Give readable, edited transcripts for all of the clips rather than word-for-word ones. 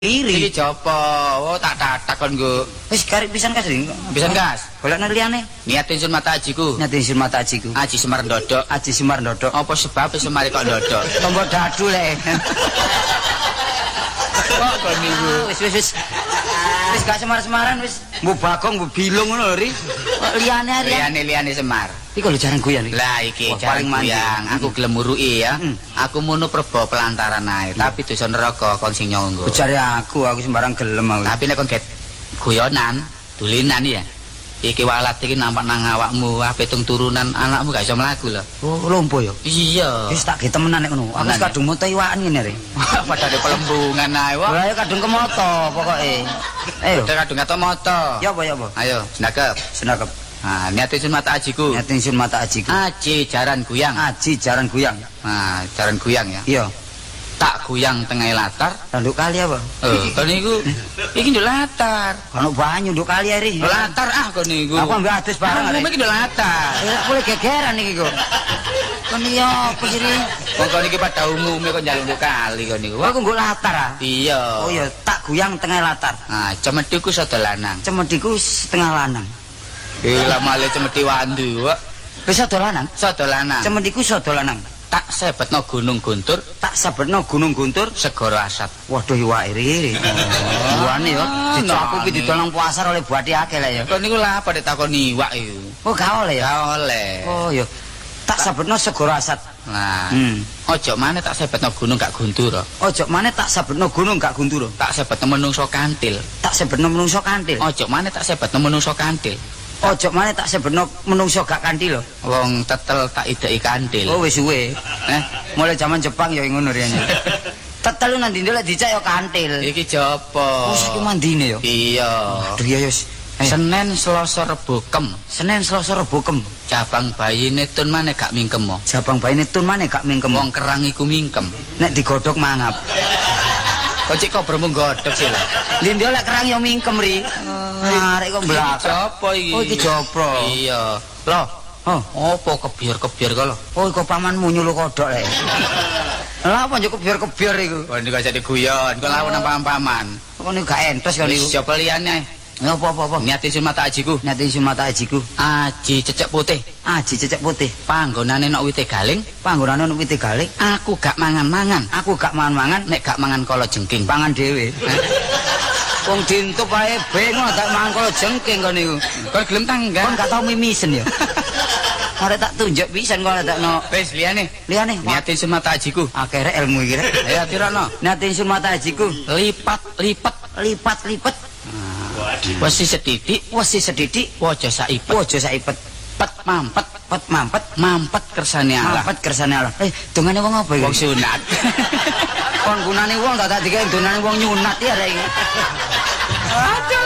Iri. Iki jopo? Oh, tak takon nggo. Wis karek pisan kas ning. Pisan kas. Golekno liyane. Niatin sun mata ajiku. Niatin sun mata ajiku. Aji Semar ndodok. Aji Semar ndodok. Apa sebab Semar kok ndodok? Tombo dadu lek. Kok kon niku. Wis. Wis gak semar-semaran wis. Mbok bagong mbok bilung ngono lho, Ri. Kok liyane Semar. Iki lho jarang goyang iki. Lah iki jarang goyang. Aku gelem muruki ya. Aku munu prebo pelantaran ae, tapi dosa neraka kon sing nyonggo. Bejare aku sembarang gelem aku. Tapi nek kon get guyonan, dulinan ya. Iki walat iki nampak nang awakmu, petung turunan anakmu gak iso mlaku lho. Oh, lompo ya? Iya. Wis tak ge temenan nek ngono. Aku kadung moto iwakan ngene, Ri. Padahal pelembungan ae wae. Lah ya kadung kemoto pokoke. Ayo. Kadung kato moto. Ya apa? Ayo, senakep. Nah, niatin sun mata ajiku. Niatin sun mata ajiku. Aji jaran guyang. Aji jaran guyang. Nah, jaran guyang ya. Iya. Tak guyang tengah latar. Nduk kali apa? Kon niku iki nduk latar. Ono banyu nduk kali Ri. Latar kon niku. Aku ambek adus barang. Aku iki nduk latar. Ya boleh gegeran iki kok. Kon iya apa sih Ri? Kon iki pada umume kok njaluk nduk kali kon niku. Aku nggo latar ah. Iya. Oh iya, tak guyang tengah latar. Nah, cemediku sada lanang. Cemediku setengah lanang. Lah male cemedi wandu kok. Wis sada lanang. Sada lanang. Cemediku sada lanang. Tak sebetno Gunung Guntur, tak sebetno Gunung Guntur, Segoro Asat. Waduh iwake Ri. Buane yo, dicakup iki didol nang pasar oleh buati akeh lah ya. Kok niku lah pada takon iwak iku. Oh, gak oleh ya? Gak oleh. Oh iya. Tak sebetno Segoro Asat. Nah. Ojo maneh tak sebetno gunung gak guntur. Ojo maneh tak sebetno gunung gak guntur. Tak sebetno menungso kantil. Tak sebetno menungso kantil. Ojo maneh tak sebetno menungso kantil. Ojo maneh tak sebetno menungso gak kantil lho. Wong tetel tak ideki kantil. Oh wis suwe. Mulai zaman Jepang ya ngono riyen. Tetel nang ndi lek dicek ya kantil. Iki jopo? Oh saiki mandine ya. Iya. Aduh ya wis. Senin Selasa Rebo Kem. Senin Selasa Rebo Kem. Cabang bayine tun maneh gak mingkem. Cabang bayine tun maneh gak mingkem. Wong kerang iku mingkem. Nek digodhog mangap. Kok cek kok beremu godhog sih lah. Lindho lek kerang ya mingkem Ri. Arek kok blak. Jopo iki? Oh iki jopro. Iya. Loh, opo kebiar-kebiar kok lho? Oh iku pamanmu nyuluh kodhok lek. Lah apa njuk kebiar-kebiar iku? Kok niku jadi guyon, kok lawan nang paman. Kok niku gak entos kok niku. Siapa liyane? Apa? Niatin sun mata ajiku. Niatin sun mata ajiku. Aji cecek putih. Aji cecek putih. Panggonane nok wite galing. Panggonane nok wite galing. Aku gak mangan-mangan. Aku gak mangan-mangan. Nek gak mangan kala jengking. Pangan dhewe. Wong dintup ae bengok gak mangan kala jengking kon niku. Kon gelem tangga. Kon gak tau mimisen ya. Arek tak tunjuk pisan kok ndakno. Wis liyane. Niatin sun mata ajiku. Akeh ilmu iki rek. Ayo tirano. Niatin sun mata ajiku. Lipat. Wesi sedidik, waja saipet. Pet mampet kersane Allah. Dongane wong apa iki? Wong sunat. Kon gunane wong tak dikek donane wong nyunat ya rek iki. Aduh.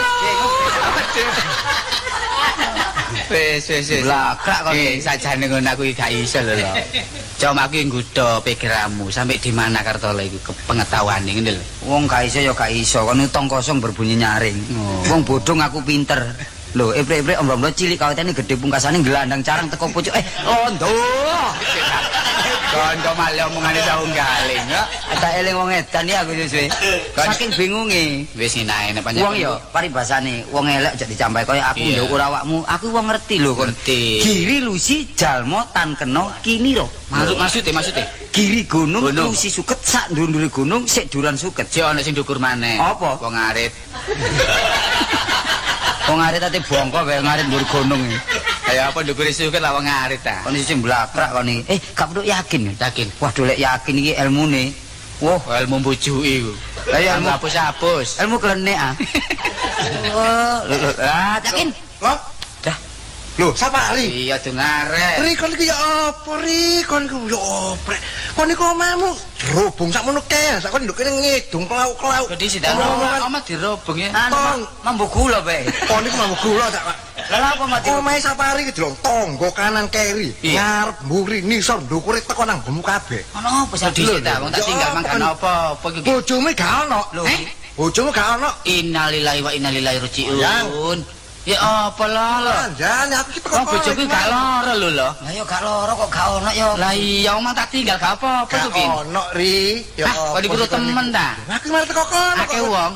Wis. Blakrak kon sajane ngono aku iki gak iso lho. Cuma aku nggodho pikiranmu sampai di mana Kartolo iku pengetahuane ngene lho. Wong gak iso ya gak iso, kon utang kosong berbunyi nyaring. Wong bodong aku pinter. Lho, eprek-eprek ombo-ombo cilik kawetane gedhe pungkasane gelandang carang teko pucuk. Londo. Kondo malah omongane saung galing kok. Tak eling wong edan iki aku suwe. Saking bingunge. Wis nginae nek panjenengan. Wong ya paribasane wong elek aja dicampahi kaya aku ya ora awakmu. Aku wong ngerti lho kon. Giri lusi jalma tan kena kiniro. Maksudnya Giri gunung lusi suket sak ndure gunung sik duran suket. Sik ana sing ndukur maneh. Apa? Wong arit. Wong arit ate bongko wae ngarit ndur gunung iki. Kaya apa ndukur suket lah wong arit ta. Kon sing blakrak kon iki. Gak perlu yakin. Yakin. Waduh lek yakin iki ilmune. Wah, ilmu mbujuki iku. Kaya ilmu hapus-hapus. Ilmu klenek ah. Oh, yakin. Loh? Dah. Loh, sapa Ri? Iya dengarek. Ri kon iki ya apa Ri? Kon iku ya oprek. Kon iku omahmu robong sakmono kae, sak kon nduk kene ngidung kelauk-kelauk. Gede sih dak. Omah dirobong ya. Mambu gula bae. Kon iku mambu gula tak, Pak. Lah apa mati? Omahe Sapari iki lho, tangga kanan keri, ngarep mburi nisor ndukure teko nang bomu kabeh. Ono apa sih dhisik ta? Wong tak tinggal mangkan apa iki. Bojomu gak ono. Bojomu gak ono. Innalillahi wa inna ilaihi raji'un. Ya apa lho? Jangan aku iki Wong bojoku gak lara lho lho. Lah ya gak lara kok gak ono ya. Lah iya omah tak tinggal gak apa-apa Gak tuh Ki. ono ri. Ya Kok dikutuk temen ta? Aku malah teko kono. Akeh wong.